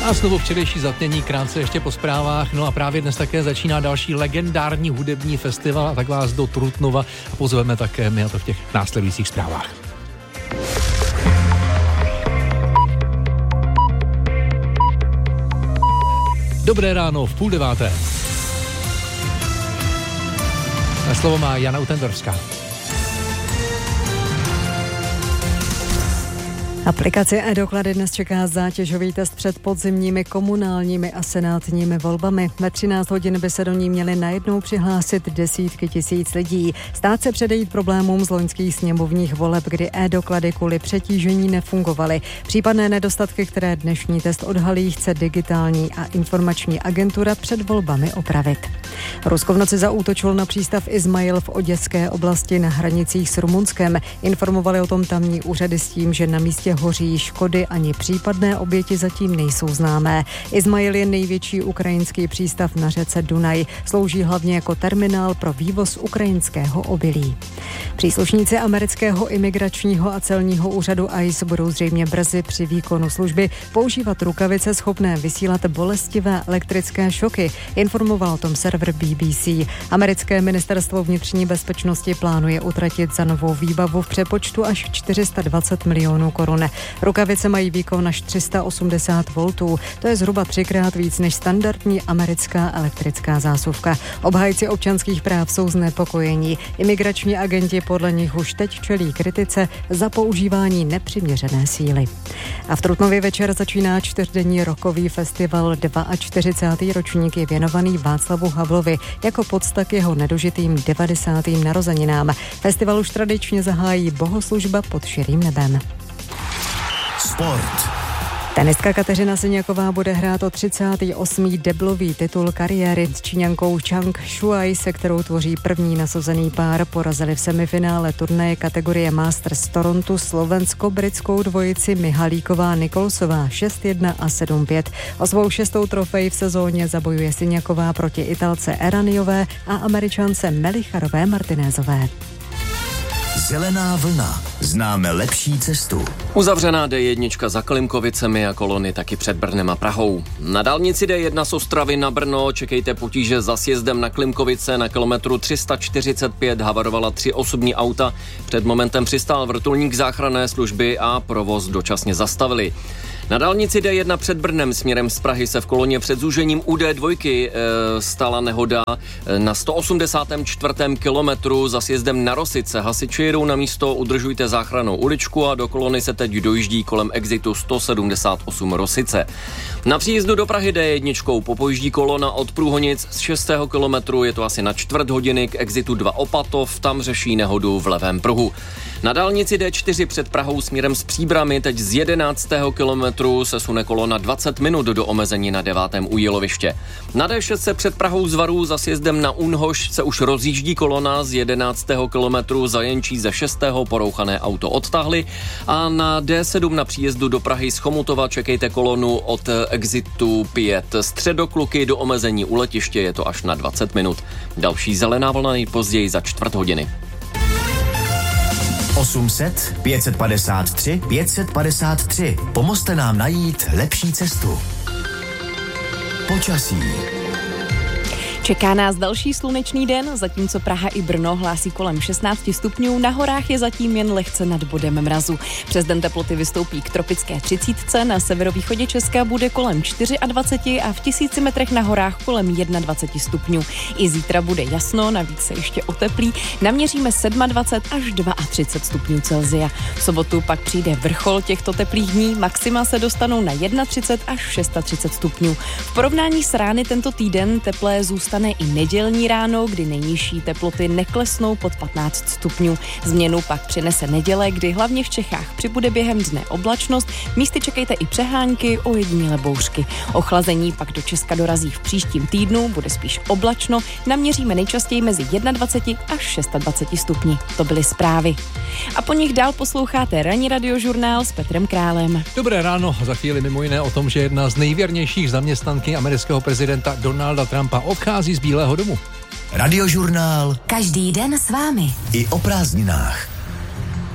A znovu včerejší zatmění krátce ještě po zprávách. No a právě dnes také začíná další legendární hudební festival, a tak vás do Trutnova a pozveme také my, a to v těch následujících zprávách. Dobré ráno, v 8:30. Slovo má Jana Utendorská. Aplikaci e-doklady dnes čeká zátěžový test před podzimními komunálními a senátními volbami. Ve 13 hodin by se do ní měly najednou přihlásit desítky tisíc lidí. Stát se předejít problémům z loňských sněmovních voleb, kdy e-doklady kvůli přetížení nefungovaly. Případné nedostatky, které dnešní test odhalí, chce digitální a informační agentura před volbami opravit. Rusko v noci zaútočilo na přístav Izmail v Oděské oblasti na hranicích s Rumunskem. Informovali o tom tamní úřady s tím, že na místě hoří, škody ani případné oběti zatím nejsou známé. Izmail je největší ukrajinský přístav na řece Dunaj. Slouží hlavně jako terminál pro vývoz ukrajinského obilí. Příslušníci amerického imigračního a celního úřadu ICE budou zřejmě brzy při výkonu služby používat rukavice schopné vysílat bolestivé elektrické šoky. Informoval o tom server BBC. Americké ministerstvo vnitřní bezpečnosti plánuje utratit za novou výbavu v přepočtu až 420 milionů korun. Rukavice mají výkon až 380 voltů, to je zhruba 3krát víc než standardní americká elektrická zásuvka. Obhájci občanských práv jsou znepokojení. Imigrační agenti podle nich už teď čelí kritice za používání nepřiměřené síly. A v Trutnově večer začíná 4denní rockový festival. 42. ročník je věnovaný Václavu Havlovi jako pocta k jeho nedožitým 90. narozeninám. Festival už tradičně zahájí bohoslužba pod širým nebem. Sport. Tenistka Kateřina Siniaková bude hrát o 38. deblový titul kariéry s Číňankou Zhang Shuai, se kterou tvoří první nasazený pár. Porazili v semifinále turnaje kategorie Masters Toronto slovensko-britskou dvojici Mihalíková-Nikolsová 6-1 a 7-5. O svou 6. trofej v sezóně zabojuje Siniaková proti Italce Eraniové a Američance Melicharové Martinézové. Zelená vlna. Známe lepší cestu. Uzavřená D1 za Klimkovicemi a kolony taky před Brnem a Prahou. Na dálnici D1 z Ostravy na Brno čekejte potíže za sjezdem na Klimkovice. Na kilometru 345 havarovala 3 osobní auta. Před momentem přistál vrtulník záchranné služby a provoz dočasně zastavili. Na dálnici D1 před Brnem směrem z Prahy se v koloně před zúžením u D2 stala nehoda. Na 184. kilometru za sjezdem na Rosice hasiči jedou na místo, udržujte záchrannou uličku a do kolony se teď dojíždí kolem exitu 178 Rosice. Na příjezdu do Prahy D1 popojíždí kolona od Průhonic z 6. kilometru, je to asi na čtvrt hodiny k exitu 2 Opatov, tam řeší nehodu v levém pruhu. Na dálnici D4 před Prahou směrem z Příbrami teď z 11. kilometru se sune kolona 20 minut do omezení na 9. u Jíloviště. Na D6 se před Prahou z Varů za sjezdem na Unhoš se už rozjíždí kolona z 11. kilometru, za Jenčí ze 6. porouchané auto odtahli a na D7 na příjezdu do Prahy z Chomutova čekejte kolonu od exitu 5 Středokluky do omezení u letiště, je to až na 20 minut. Další zelená vlna nejpozději za čtvrt hodiny. 800 553 553. Pomozte nám najít lepší cestu. Počasí. Čeká nás další slunečný den, zatímco Praha i Brno hlásí kolem 16 stupňů, na horách je zatím jen lehce nad bodem mrazu. Přes den teploty vystoupí k tropické 30, na severovýchodě Česka bude kolem 24 a v 1000 metrech na horách kolem 21 stupňů. I zítra bude jasno, navíc se ještě oteplí, naměříme 27 až 32 stupňů Celsia. V sobotu pak přijde vrchol těchto teplých dní, maxima se dostanou na 31 až 36 stupňů. V porovnání s rány tento týden teplé zůstane i nedělní ráno, kdy nejnižší teploty neklesnou pod 15 stupňů. Změnu pak přinese neděle, kdy hlavně v Čechách přibude během dne oblačnost, místy čekejte i přehánky, ojediněle bouřky. Ochlazení pak do Česka dorazí v příštím týdnu, bude spíš oblačno, naměříme nejčastěji mezi 21 až 26 stupni. To byly zprávy. A po nich dál posloucháte ranní radiožurnál s Petrem Králem. Dobré ráno, za chvíli mimo jiné o tom, že jedna z nejvěrnějších zaměstnankyň amerického prezidenta Donalda Trumpa odchází z Bílého domu. Radiožurnál. Každý den s vámi. I o prázdninách.